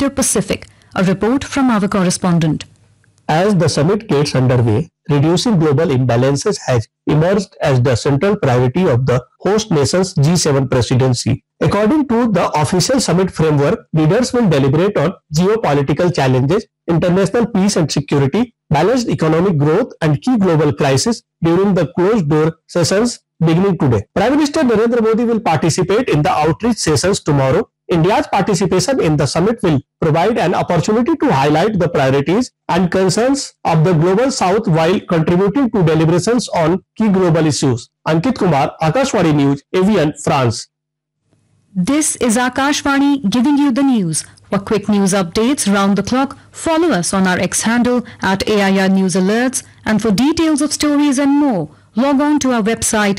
Indo-Pacific. A report from our correspondent. As the summit gets underway, reducing global imbalances has emerged as the central priority of the host nation's G7 presidency. According to the official summit framework, leaders will deliberate on geopolitical challenges, international peace and security, balanced economic growth, and key global crises during the closed-door sessions beginning today. Prime Minister Narendra Modi will participate in the outreach sessions tomorrow. India's participation in the summit will provide an opportunity to highlight the priorities and concerns of the global south while contributing to deliberations on key global issues. Ankit Kumar, Akashvani News, Evian, France. This is Akashvani giving you the news. For quick news updates round the clock, follow us on our X handle at AIR News Alerts, and for details of stories and more, log on to our website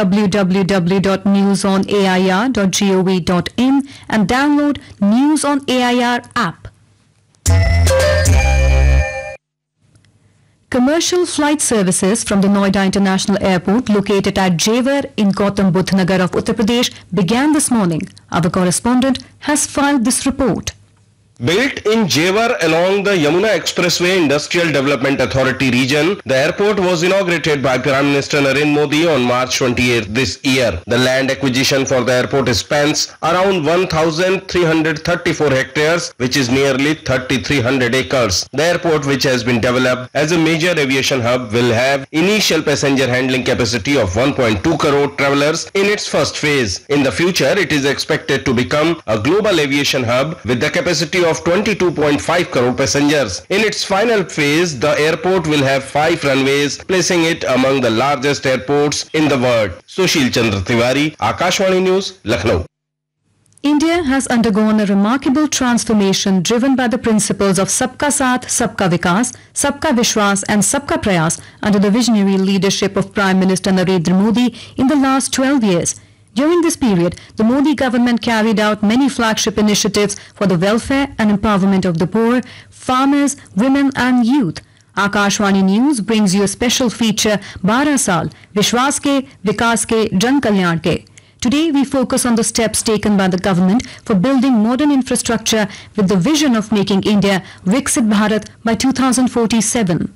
www.newsonair.gov.in and download News on AIR app. Commercial flight services from the Noida International Airport located at Jewar in Gautam Budh Nagar of Uttar Pradesh began this morning. Our correspondent has filed this report. Built in Jewar along the Yamuna Expressway Industrial Development Authority region, the airport was inaugurated by Prime Minister Narendra Modi on March 28 this year. The land acquisition for the airport spans around 1,334 hectares, which is nearly 3,300 acres. The airport, which has been developed as a major aviation hub, will have initial passenger handling capacity of 1.2 crore travelers in its first phase. In the future, it is expected to become a global aviation hub with the capacity of 22.5 crore passengers. In its final phase, the airport will have 5 runways, placing it among the largest airports in the world. Sushil Chandra Tiwari, Akashvani News, Lucknow. India has undergone a remarkable transformation driven by the principles of Sabka Saath, Sabka Vikas, Sabka Vishwas and Sabka Prayas under the visionary leadership of Prime Minister Narendra Modi in the last 12 years. During this period, the Modi government carried out many flagship initiatives for the welfare and empowerment of the poor, farmers, women and youth. Akashvani News brings you a special feature, 12 Saal, Vishwas Ke, Vikas Ke, Jan Kalyan Ke. Today we focus on the steps taken by the government for building modern infrastructure with the vision of making India Viksit Bharat by 2047.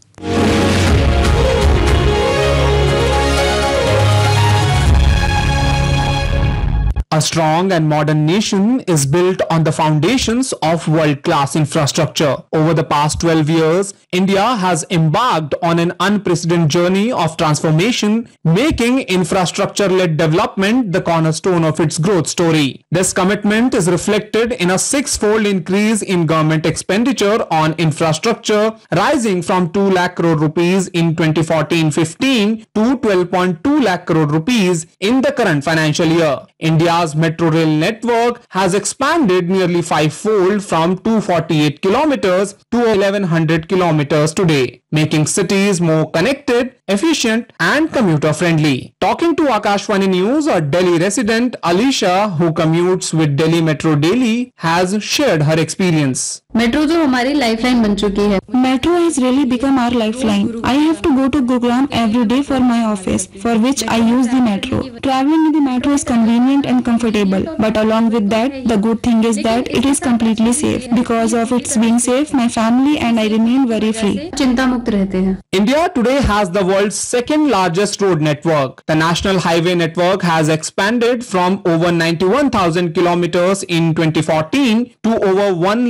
A strong and modern nation is built on the foundations of world-class infrastructure. Over the past 12 years, India has embarked on an unprecedented journey of transformation, making infrastructure-led development the cornerstone of its growth story. This commitment is reflected in a 6-fold increase in government expenditure on infrastructure, rising from 2 lakh crore rupees in 2014-15 to 12.2 lakh crore rupees in the current financial year. India's metro rail network has expanded nearly 5-fold from 248 kilometers to 1100 kilometers today, making cities more connected, efficient and commuter friendly. Talking to Akashvani News, a Delhi resident, Alisha, who commutes with Delhi Metro daily, has shared her experience. Metro जो हमारी lifeline बन चुकी है. Metro has really become our lifeline. I have to go to Gurugram every day for my office, for which I use the metro. Traveling in the metro is convenient and comfortable, but along with that, the good thing is that it is completely safe. Because of its being safe, my family and I remain worry free. चिंता मुक्त रहते हैं. India today has the world's second largest road network. The national highway network has expanded from over 91,000 kilometers in 2014 to over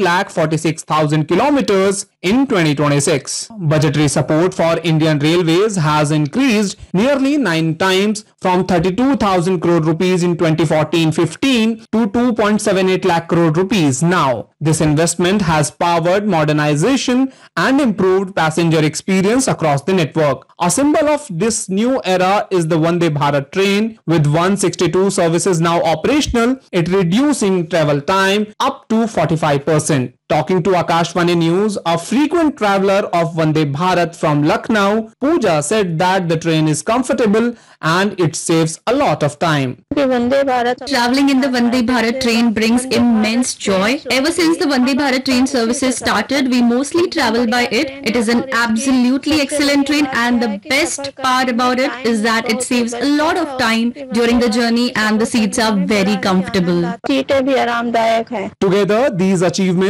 1,46,000 kilometers in 2026. Budgetary support for Indian Railways has increased nearly 9 times from 32,000 crore rupees in 2014-15 to 2.78 lakh crore rupees now. This investment has powered modernization and improved passenger experience across the network. A symbol of this new era is the Vande Bharat train, with 162 services now operational, it reducing travel time up to 45%. Talking to Akashvani News, a frequent traveler of Vande Bharat from Lucknow, Pooja said that the train is comfortable and it saves a lot of time. Traveling in the Vande Bharat train brings immense joy. Ever since the Vande Bharat train services started, we mostly travel by it. It is an absolutely excellent train, and the best part about it is that it saves a lot of time during the journey and the seats are very comfortable. Together, these achievements